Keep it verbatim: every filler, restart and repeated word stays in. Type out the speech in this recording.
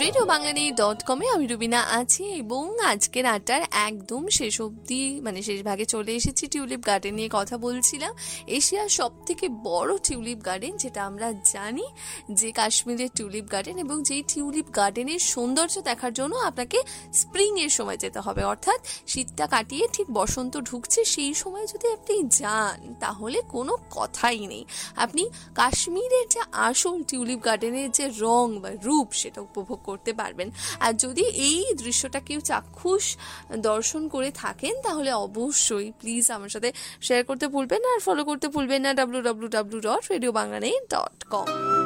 Radio বাংলানি dot কমে আমি রুবিনা আছি এবং আজকের আড্ডার একদম শেষ অবধি মানে শেষ ভাগে চলে এসেছি। টিউলিপ গার্ডেন নিয়ে কথা বলছিলাম। এশিয়ার সব থেকে বড় টিউলিপ গার্ডেন যেটা আমরা জানি যে কাশ্মীরের টিউলিপ গার্ডেন, এবং যেই টিউলিপ গার্ডেনের সৌন্দর্য দেখার জন্য আপনাকে স্প্রিং এর সময় যেতে হবে, অর্থাৎ শীতটা কাটিয়ে ঠিক বসন্ত ঢুকছে সেই সময় যদি আপনি যান তাহলে কোনো কথাই নেই। আপনি কাশ্মীরের যে আসল টিউলিপ গার্ডেনের যে রং বা রূপ সেটা উপভোগ করতে পারবেন। আর যদি এই দৃশ্যটা কেউ চাক্ষুষ দর্শন করে থাকেন তাহলে অবশ্যই প্লিজ আমার সাথে শেয়ার করতে ভুলবেন না, আর ফলো করতে ভুলবেন না W W W dot radio বাংলানি dot com.